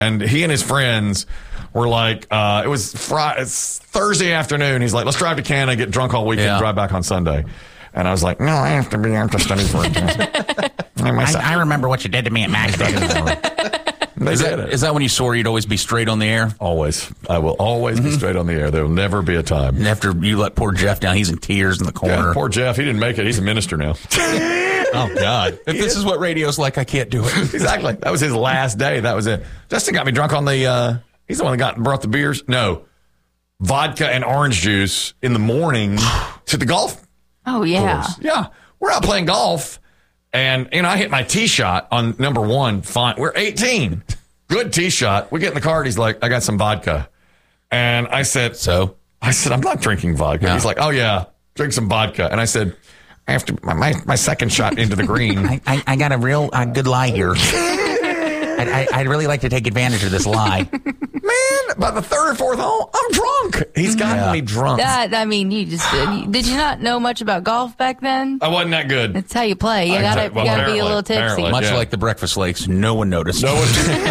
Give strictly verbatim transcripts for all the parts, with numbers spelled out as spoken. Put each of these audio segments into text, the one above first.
And he and his friends were like, uh, it was Friday, it's Thursday afternoon. He's like, let's drive to Canada, get drunk all weekend, Yeah. drive back on Sunday. And I was like, no, I have to be, I have to study for it. I, I remember what you did to me at Max. They Is did that, it. is that when you swore you'd always be straight on the air? Always. I will always be straight on the air. There will never be a time. And after you let poor Jeff down, he's in tears in the corner. Yeah, poor Jeff. He didn't make it. He's a minister now. Oh, God. If this is what radio's like, I can't do it. Exactly. That was his last day. That was it. Justin got me drunk on the, uh, he's the one that got brought the beers. No. Vodka and orange juice in the morning to the golf Oh, yeah. course. Yeah. We're out playing golf. And, you know, I hit my tee shot on number one. Fine. We're eighteen. Good tee shot. We get in the car and he's like, I got some vodka. And I said, So? I said, I'm not drinking vodka. Yeah. He's like, oh, yeah, drink some vodka. And I said, after my, my, my second shot into the green. I, I, I got a real uh, good lie here. I'd, I, I'd really like to take advantage of this lie. Man, by the third or fourth hole, I'm drunk. He's gotten Yeah. me drunk. That, I mean, you just did you not know much about golf back then? I wasn't that good. That's how you play. You I gotta, said- well, you gotta be a apparently- little tipsy. apparently. Much Yeah. like the Breakfast Lakes, no one noticed. No one.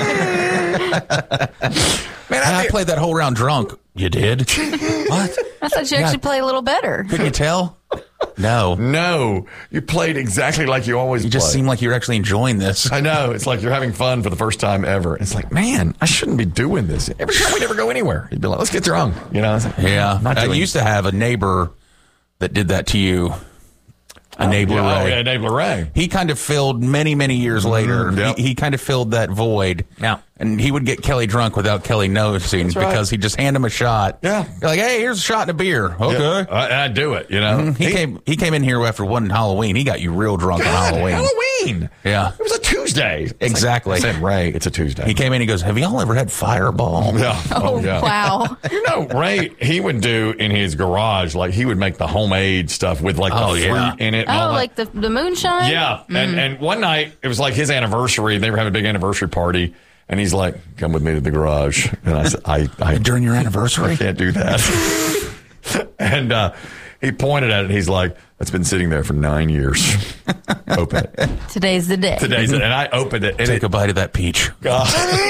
Man, I I, played that whole round drunk. You did? What? I thought you Yeah. actually play a little better. Couldn't you tell? No. no, you played exactly like you always You just play. seem like you're actually enjoying this. I know. It's like you're having fun for the first time ever. It's like, man, I shouldn't be doing this. Every time we never go anywhere, you'd be like, let's get drunk. You know? It's like, Yeah. not I doing used to have a neighbor that did that to you. A neighbor yeah, oh, Ray. yeah, Dave LeRae. He kind of filled many, many years later. yep. he, he kind of filled that void. Yeah. And he would get Kelly drunk without Kelly noticing right. because he'd just hand him a shot. Yeah. You're like, hey, here's a shot and a beer. Okay. Yeah, I, I do it, you know? He, came. He came in here after one Halloween. He got you real drunk on God, Halloween. Halloween. Yeah. It was a Tuesday. It's Exactly. Like, I said, Ray, it's a Tuesday. He came in. He goes, "Have y'all ever had Fireball?" yeah. Oh, yeah. wow. You know, Ray, he would do in his garage, like he would make the homemade stuff with like Oh, the yeah. fruit in it. and all Oh, that. like the, the moonshine? Yeah. And, and one night, it was like his anniversary. They were having a big anniversary party. And he's like, come with me to the garage. And I said, I, I, During your anniversary? I can't do that. and uh, he pointed at it. He's like, that's been sitting there for nine years. Open it. Today's the day. Today's it. And I opened it. And Take it, a bite of that peach. God.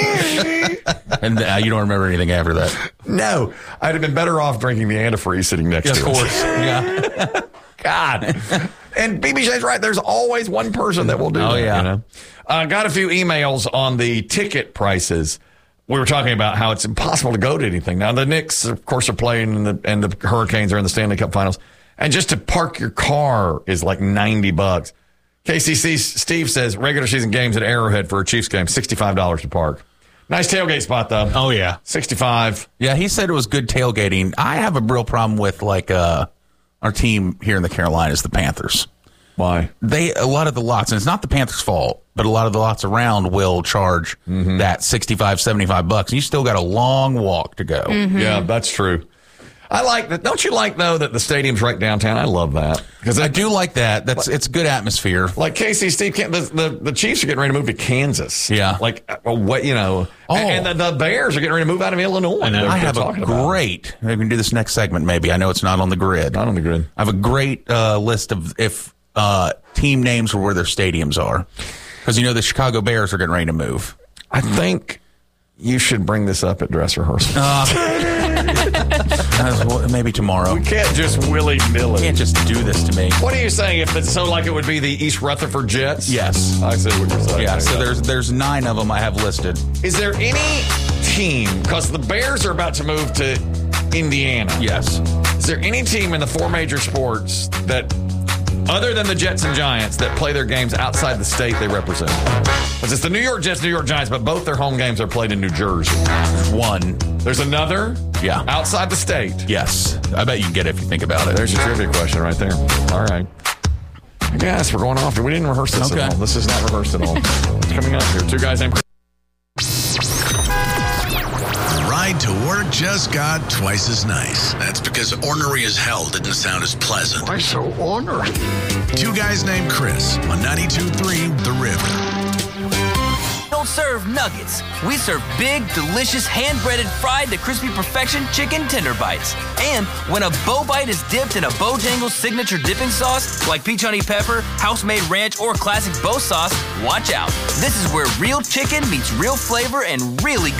And uh, you don't remember anything after that. No, I'd have been better off drinking the antifreeze sitting next to it. Yeah. God. And B B J's right. There's always one person that will do Oh, that. yeah. You know? uh, got a few emails on the ticket prices. We were talking about how it's impossible to go to anything. Now, the Knicks, of course, are playing, and the, and the Hurricanes are in the Stanley Cup Finals. And just to park your car is like ninety bucks. K C C Steve says regular season games at Arrowhead for a Chiefs game, sixty-five dollars to park. Nice tailgate spot, though. Oh, yeah. sixty-five. Yeah, he said it was good tailgating. I have a real problem with, like, uh, our team here in the Carolinas, the Panthers. Why? They a lot of the lots, and it's not the Panthers' fault, but a lot of the lots around will charge that sixty-five, seventy-five bucks. And you still got a long walk to go. Yeah, that's true. I like that. Don't you like, though, that the stadium's right downtown? I love that. Because I do like that. That's it's good atmosphere. Like K C Steve, the, the the Chiefs are getting ready to move to Kansas. Yeah. like uh, what you know, Oh. and the, the Bears are getting ready to move out of Illinois. I know. They're- I they're have a talking about it. great. We can do this next segment. Maybe I know it's not on the grid. Not on the grid. I have a great uh, list of if uh, team names were where their stadiums are, because you know the Chicago Bears are getting ready to move. I think you should bring this up at dress rehearsal. Uh, maybe tomorrow. You can't just willy You nilly. can't just do this to me. What are you saying? If it's so, like it would be the East Rutherford Jets? Yes. I see what you're saying. Yeah. So there's there's nine of them I have listed. Is there any team? Because the Bears are about to move to Indiana. Yes. Is there any team in the four major sports that, other than the Jets and Giants, that play their games outside the state they represent? Because it's the New York Jets, New York Giants, but both their home games are played in New Jersey. One. There's another, Yeah. outside the state. Yes. I bet you can get it if you think about it. There's your trivia question right there. All right. I guess we're going off. We didn't rehearse this Okay. at all. This is not rehearsed at all. What's coming up here? Two guys named Chris. The ride to work just got twice as nice. That's because ornery as hell didn't sound as pleasant. Why so ornery? Two guys named Chris on ninety-two point three The River. don't serve nuggets. We serve big, delicious, hand-breaded, fried to crispy perfection chicken tender bites. And when a Bo Bite is dipped in a Bojangles signature dipping sauce, like peach honey pepper, house-made ranch, or classic Bo sauce, watch out. This is where real chicken meets real flavor and really